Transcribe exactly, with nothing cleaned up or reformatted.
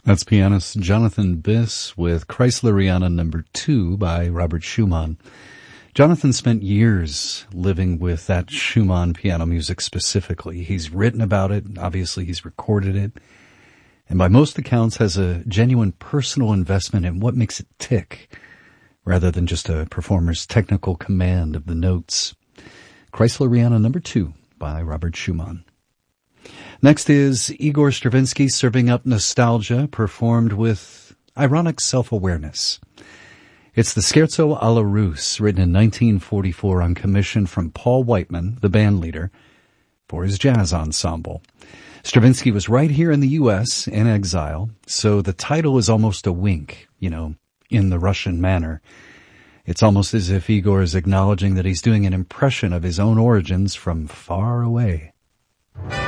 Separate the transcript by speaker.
Speaker 1: That's pianist Jonathan Biss with Kreisleriana Number Two by Robert Schumann. Jonathan spent years living with that Schumann piano music specifically. He's written about it, obviously he's recorded it, and by most accounts has a genuine personal investment in what makes it tick, rather than just a performer's technical command of the notes. Kreisleriana Number Two by Robert Schumann. Next is Igor Stravinsky serving up nostalgia, performed with ironic self-awareness. It's the Scherzo alla Russe, written in nineteen forty-four on commission from Paul Whiteman, the band leader, for his jazz ensemble. Stravinsky was right here in the U S, in exile, so the title is almost a wink, you know, in the Russian manner. It's almost as if Igor is acknowledging that he's doing an impression of his own origins from far away.